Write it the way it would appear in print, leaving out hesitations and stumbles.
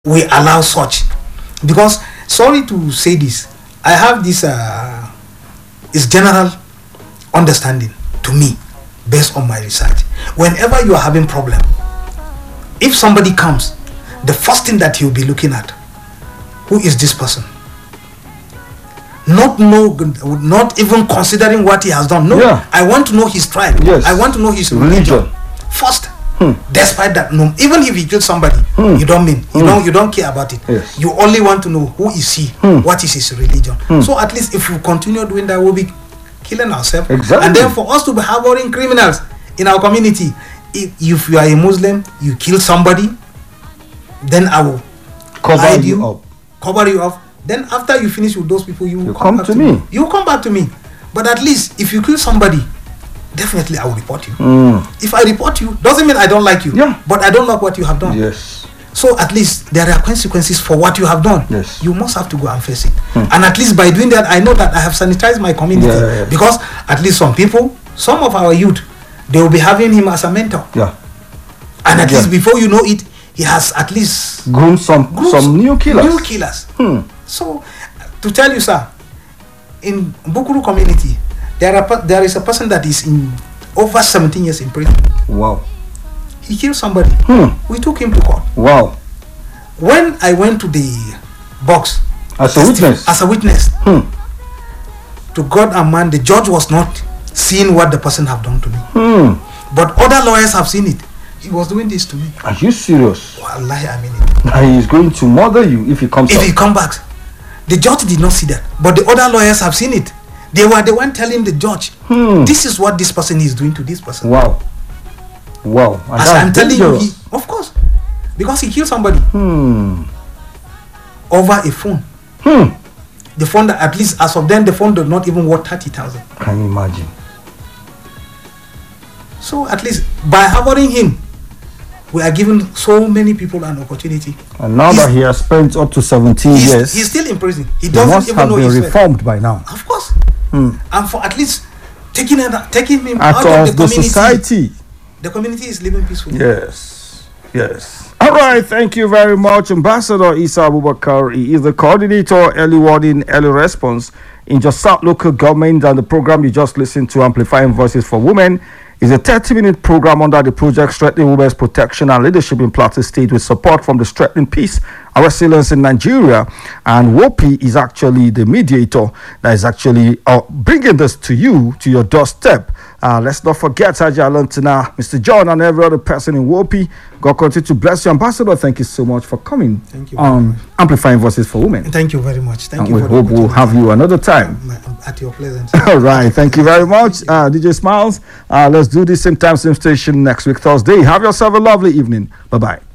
we allow such. Because, sorry to say this, I have this is general understanding to me based on my research. Whenever you are having problem, if somebody comes, the first thing that you'll be looking at, who is this person? Not even considering what he has done. No, yeah. I want to know his tribe. Yes. I want to know his religion first. Despite that, no, even if he killed somebody, you don't mean you don't care about it. Yes. You only want to know who is he, what is his religion. So at least if we continue doing that, we'll be killing ourselves. Exactly. And then for us to be harboring criminals in our community, if you are a Muslim, you kill somebody, then I will cover you up. Then after you finish with those people, you come back to me. You come back to me. But at least if you kill somebody, definitely I will report you. If I report you, doesn't mean I don't like you. Yeah. But I don't like what you have done. Yes. So at least there are consequences for what you have done. Yes. You must have to go and face it. And at least by doing that, I know that I have sanitized my community. Yeah. Because at least some of our youth, they will be having him as a mentor. Yeah. And at least before you know it, he has at least grown some new killers. So, to tell you, sir, in Bukuru community, there is a person that is in over 17 years in prison. Wow. He killed somebody. We took him to court. Wow. When I went to the box as a witness, to God and man, the judge was not seeing what the person have done to me. But other lawyers have seen it. He was doing this to me. Are you serious? Wallahi, I mean it. And he's going to murder you if he comes back. If he comes back. The judge did not see that. But the other lawyers have seen it. They were the one telling the judge, this is what this person is doing to this person. Wow. As I'm telling you, of course. Because he killed somebody. Over a phone. The phone that, at least as of then, the phone did not even worth 30,000. Can you imagine? So at least by harboring him, we are giving so many people an opportunity. And now that he has spent up to 17 years, he's still in prison. He must even know he's reformed by now. Of course. And for at least taking him out of the society. The community is living peacefully. Yes. All right. Thank you very much, Ambassador Isa Abubakar. He is the coordinator, early warning, early response in just South local government, and the program you just listened to, Amplifying Voices for Women, is a 30-minute program under the project Strengthening Women's Protection and Leadership in Plateau State with support from the Strengthening Peace and Resilience in Nigeria. And WOPI is actually the mediator that is actually bringing this to you, to your doorstep. Let's not forget Haji Alantina, Mr. John, and every other person in WOPI. God continue to bless you. Ambassador, thank you so much for coming. Thank you. On Amplifying Voices for Women. Thank you very much. Thank you. We hope we'll have you another time. At your pleasant. All right. Thank you very much, DJ Smiles. Let's do this same time, same station next week, Thursday. Have yourself a lovely evening. Bye-bye.